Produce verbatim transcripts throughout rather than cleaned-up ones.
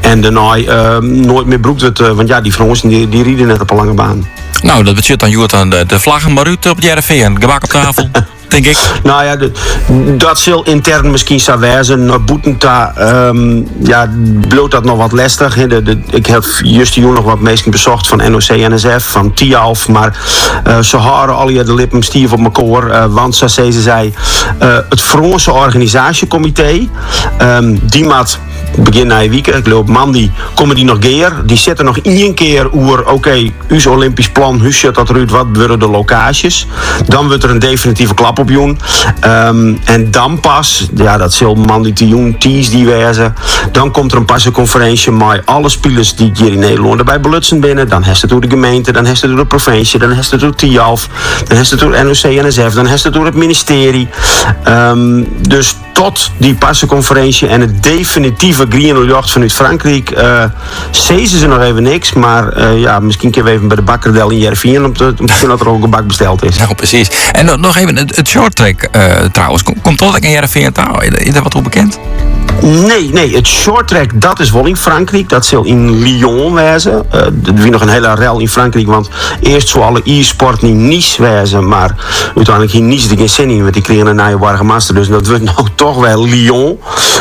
En daarna uh, nooit meer broekt het, uh, want ja, die Fransen die, die rieden net op een lange baan. Nou, dat betekent dan Joert aan de, de vlaggen maar uit op de R F V en gebak op tafel. Denk ik. Nou ja, de, dat zal intern misschien zou wijzen. Naar Boetenta, um, ja, bloot dat nog wat lastig. He. De, de, ik heb juist hier nog wat mensen bezocht van N O C N S F, van Tialf. Maar uh, ze houden al je de lippen stief op mijn koor. Uh, want zoals ze zei, uh, het Franse organisatiecomité, um, die maat begin na je week, ik loop Mandy, komen die nog keer. Die zetten nog één keer oer, oké, okay, uw Olympisch plan, hoe zit dat eruit, wat worden de locaties. Dan wordt er een definitieve klap op doen. Um, en dan pas, ja, dat zal Mandy te doen, tees die wezen. Dan komt er een passenconferentie met alle spelers die hier in Nederland erbij belutsen binnen. Dan heeft het door de gemeente, dan heeft het door de provincie, dan heeft het door Tialf, dan heeft het door N O C N S F, dan heeft het door het ministerie. Um, dus tot die passenconferentie en het definitieve groene licht vanuit Frankrijk uh, zezen ze nog even niks. Maar uh, ja, misschien kunnen we even bij de bakkerdel in Jervingen om te, om te zien dat er ook een bak besteld is. Nou, precies. En nog even het, het short track uh, trouwens. Komt dat ook in Jervingen taal? Is dat wat op bekend? Nee, nee, het short track dat is wel in Frankrijk. Dat zal in Lyon wezen. Uh, er is nog een hele rel in Frankrijk, want eerst zou alle e-sport in Nice wezen, maar uiteindelijk in Nice er geen zin in, want die kregen een nieuwe Wargemaster, dus dat wordt nou toch wel Lyon.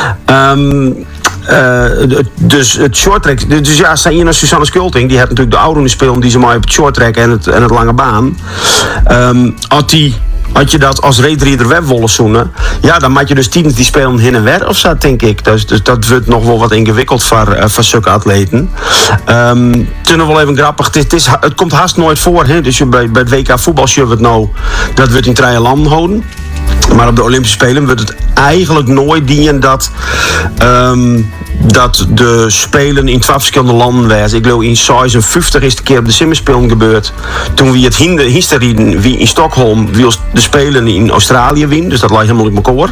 Um, Uh, dus het short track, dus ja, zijn hier naar Susanne Skulting, die heeft natuurlijk de oude spelen die ze maar op het short track en het, en het lange baan. Um, had die Had je dat als raidreader web willen zoenen, ja, dan maak je dus tijdens die spelen heen en weer of zo, denk ik. Dus, dus dat wordt nog wel wat ingewikkeld voor, uh, voor zulke atleten. Um, het is nog wel even grappig. Het, is, het, is, het komt haast nooit voor. Hè? Dus je, bij, bij het W K voetbal zie je het nou, dat wordt in drie landen houden. Maar op de Olympische Spelen wordt het eigenlijk nooit dienen dat, um, dat de Spelen in twaalf verschillende landen wezen. Ik geloof in zesenvijftig is de keer op de Simmerspelen gebeurd. Toen wie het hinder wie in Stockholm wil de Spelen in Australië win. Dus dat lag helemaal op elkaar.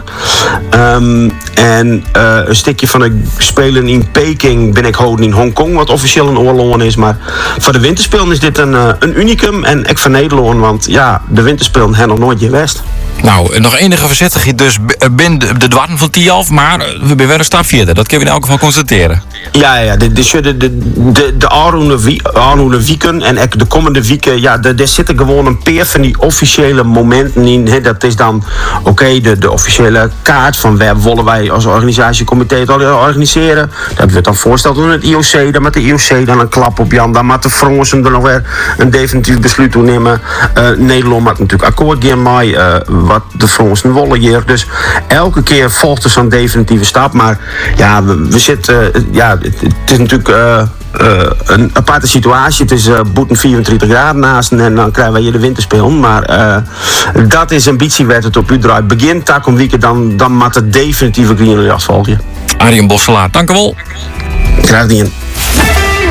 Um, en uh, een stukje van de Spelen in Peking ben ik houden in Hongkong, wat officieel een oorlog is. Maar voor de winterspelen is dit een, uh, een unicum. En ik van Nederland, want ja, de winterspelen hebben nog nooit geweest. Nou, nog enige verzettigheid dus binnen de, de dwarten van Tialf, maar we zijn wel een stap verder. Dat kunnen we in elk geval constateren. Ja, ja, de, de, de, de, de, de aanhoudende weken en de komende weken, ja, er zitten gewoon een paar van die officiële momenten in. He, dat is dan, oké, okay, de, de officiële kaart van waar willen wij als organisatiecomité het al organiseren. Dat wordt dan voorgesteld door het I O C, dan met de I O C dan een klap op Jan, dan met de Fransen er nog weer een definitief besluit toe nemen. Uh, Nederland moet natuurlijk akkoord gaan met uh, wat de Fransen willen hier. Dus elke keer volgt er zo'n definitieve stap. Maar ja, we, we zitten, uh, ja, het, het is natuurlijk uh, uh, een aparte situatie. Het is uh, boeten vierentwintig graden naast en dan krijgen we hier de winterspelen. Maar uh, dat is ambitie werd het op u draait. Begint tak om weekend, dan, dan moet het definitieve groene licht volgen. Arjen Bosselaar, dank u wel. Graag gedaan.